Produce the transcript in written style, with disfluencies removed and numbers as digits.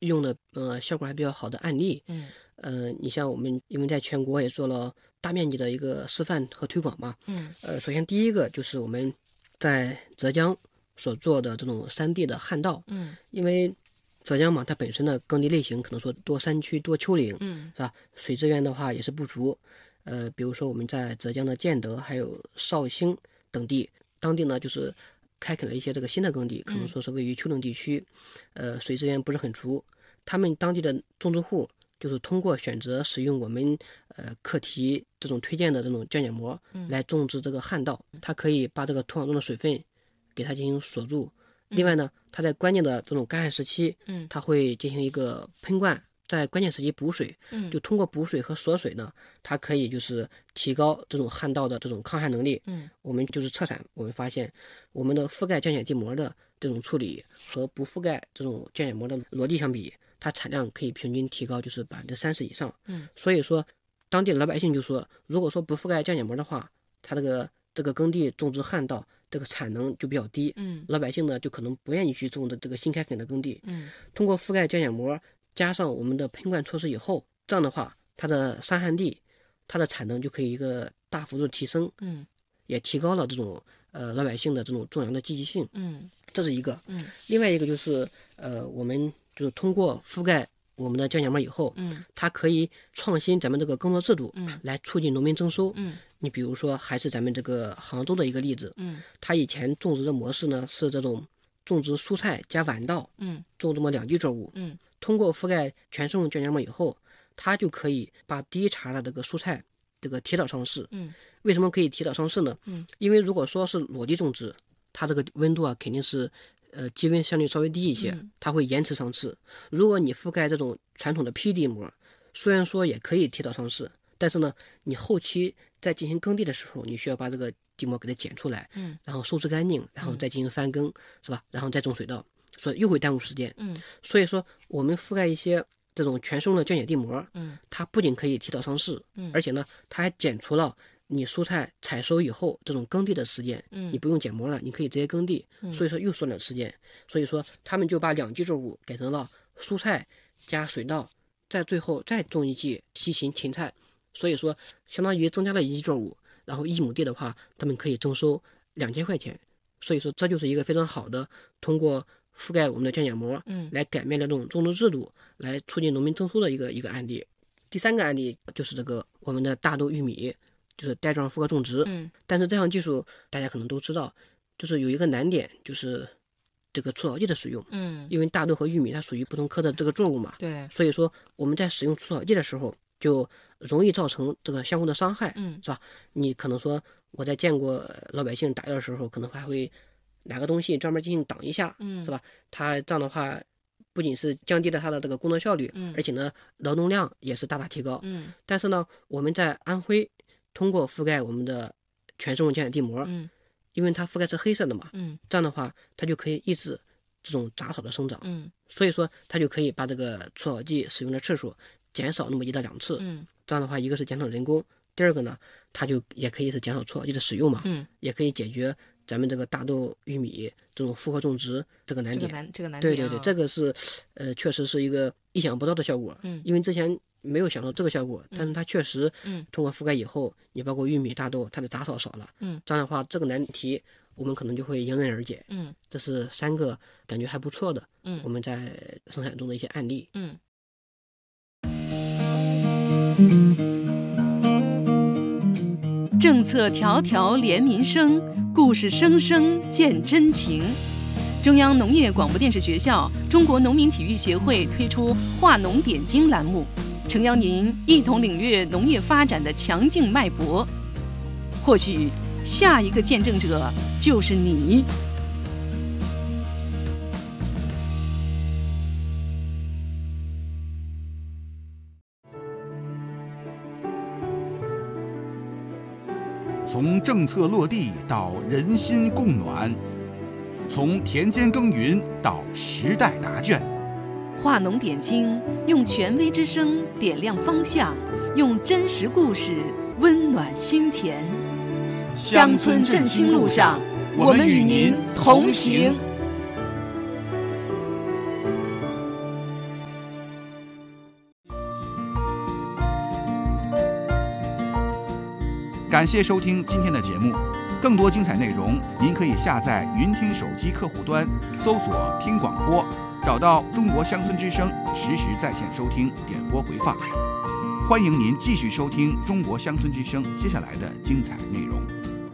用的效果还比较好的案例。你像我们因为在全国也做了大面积的一个示范和推广嘛。首先第一个就是我们在浙江所做的这种3D 的旱道。因为浙江嘛，它本身的耕地类型可能说多山区多丘陵，是吧？水资源的话也是不足。比如说我们在浙江的建德还有绍兴等地，当地呢就是开垦了一些这个新的耕地，可能说是位于丘陵地区，水资源不是很足。他们当地的种植户就是通过选择使用我们课题这种推荐的这种降解膜来种植这个旱道，它可以把这个土壤中的水分给它进行锁住。另外呢，它在关键的这种干旱时期，它会进行一个喷灌，在关键时期补水。就通过补水和锁水呢，它可以就是提高这种旱道的这种抗旱能力。我们就是测产，我们发现我们的覆盖降解地膜的这种处理和不覆盖这种降解膜的裸地相比，它产量可以平均提高就是30%以上。所以说当地的老百姓就说，如果说不覆盖降解膜的话，它这个耕地种植旱道这个产能就比较低。老百姓呢就可能不愿意去种的这个新开垦的耕地。通过覆盖降解膜加上我们的喷灌措施以后，这样的话它的山旱地它的产能就可以一个大幅度提升。也提高了这种老百姓的这种种粮的积极性。这是一个。另外一个就是我们就是通过覆盖我们的降解膜以后，它可以创新咱们这个耕作制度，来促进农民增收。你比如说还是咱们这个杭州的一个例子。它以前种植的模式呢是这种种植蔬菜加晚稻，种这么2季作物。通过覆盖全生物降解膜以后，它就可以把第一茬的这个蔬菜这个提早上市。为什么可以提早上市呢？因为如果说是裸地种植，它这个温度啊肯定是基温相对稍微低一些，它会延迟上市。如果你覆盖这种传统的 PD 膜，虽然说也可以提早上市，但是呢你后期在进行耕地的时候，你需要把这个地膜给它剪出来，然后收拾干净，然后再进行翻耕，是吧？然后再种水稻，所以又会耽误时间。所以说我们覆盖一些这种全生物的降解地膜，它不仅可以提早上市，而且呢它还减除了你蔬菜采收以后这种耕地的时间。你不用剪膜了，你可以直接耕地。所以说又缩短时间。所以说他们就把2季作物改成了蔬菜加水稻，在最后再种1季西芹芹菜。所以说相当于增加了1季作物，然后1亩地的话他们可以征收2000块钱。所以说这就是一个非常好的通过覆盖我们的降解膜来改变这种种植制度，来促进农民增收的一个案例。第3个案例就是这个我们的大豆、玉米，就是带状复合种植。但是这项技术大家可能都知道，就是有一个难点，就是这个除草剂的使用。因为大豆和玉米它属于不同科的这个作物嘛， 对， 所以说我们在使用除草剂的时候就容易造成这个相互的伤害。是吧？你可能说我在见过老百姓打药的时候，可能还会拿个东西专门进行挡一下，是吧？它这样的话不仅是降低了它的这个工作效率，而且呢劳动量也是大大提高。但是呢我们在安徽通过覆盖我们的全生物降解地膜，因为它覆盖是黑色的嘛，这样的话它就可以抑制这种杂草的生长。所以说它就可以把这个除草剂使用的次数减少那么1到2次。这样的话一个是减少人工，第二个呢它就也可以是减少除草剂的使用嘛，也可以解决咱们这个大豆、玉米这种复合种植这个难点。 这个难点。 对对对，这个是确实是一个意想不到的效果。因为之前没有想到这个效果，但是它确实通过覆盖以后，你包括玉米、大豆，它的杂草少了。这样的话这个难题我们可能就会迎刃而解。这是3个感觉还不错的我们在生产中的一些案例。 政策条条连民生，故事声声见真情。中央农业广播电视学校、中国农民体育协会推出“化农点睛”栏目，诚邀您一同领略农业发展的强劲脉搏。或许下一个见证者就是你。 从政策落地到人心共暖，从田间耕耘到时代答卷， 化农点睛，用权威之声点亮方向，用真实故事温暖心田。乡村振兴路上，我们与您同行。 感谢收听今天的节目，更多精彩内容您可以下载云听手机客户端，搜索听广播，找到中国乡村之声，实时在线收听点播回放。欢迎您继续收听中国乡村之声接下来的精彩内容。